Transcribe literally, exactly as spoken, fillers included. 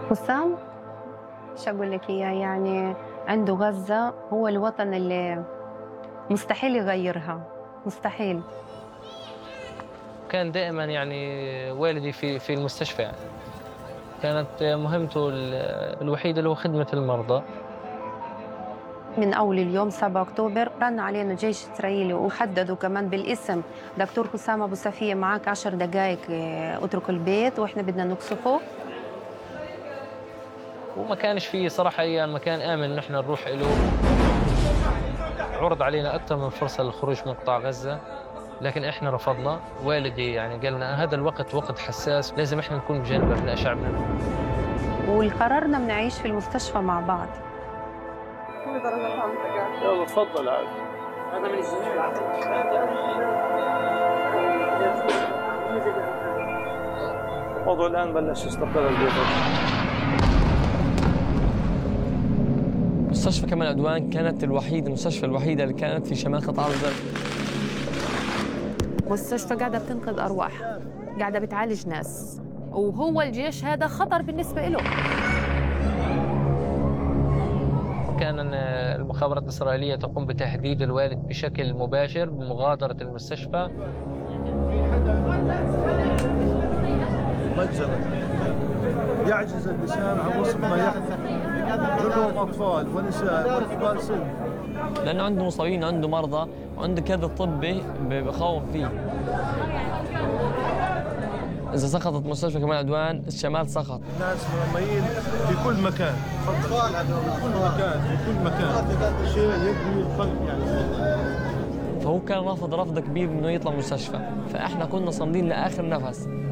وسام، شو أقول لك إياه، يعني عنده غزة هو الوطن اللي مستحيل يغيّرها، مستحيل. كان دائمًا يعني والدي في في المستشفى يعني، كانت مهمته ال الوحيدة اللي هو خدمة المرضى. من أول اليوم سبعة أكتوبر رن علينا جيش إسرائيلي وحددوا كمان بالاسم: دكتور حسام أبو صفية معك عشر دقايق، آه، اترك البيت وإحنا بدنا نقصفه. وما كانش في صراحة أيام مكان آمن إنه إحنا نروح إله. عُرض علينا أكتر من فرصة للخروج من قطاع غزة، لكن إحنا رفضنا. والدي يعني قال لنا هذا الوقت وقت حساس، لازم إحنا نكون بجانب أبناء شعبنا. وقررنا بنعيش في المستشفى مع بعض. يلا تفضل عادي. هذا من الجميع. الموضوع الآن بلش يستقر البيت. مستشفى كمال عدوان كانت الوحيدة المستشفى الوحيدة اللي كانت في شمال قطاع غزة. مستشفى قاعدة بتنقذ أرواح، قاعدة بتعالج ناس، وهو الجيش هذا خطر بالنسبة له. كان المخابرات الإسرائيلية تقوم بتهديد الوالد بشكل مباشر بمغادرة المستشفى. مجرد يعجز اللسان عن وصف ما يحدث، كلهم أطفال ونساء وكبار سن، لأنه عنده مصابين، عنده مرضى، وعنده كذا طبي بخوف فيه. إذا سقطت مستشفى كمال عدوان الشمال سقط. الناس مرميين في كل مكان، في كل مكان في كل مكان، شيء يبني القلب يعني. فهو كان رافض رفض كبير إنه يطلع مستشفى، فإحنا كنا صامدين لآخر نفس.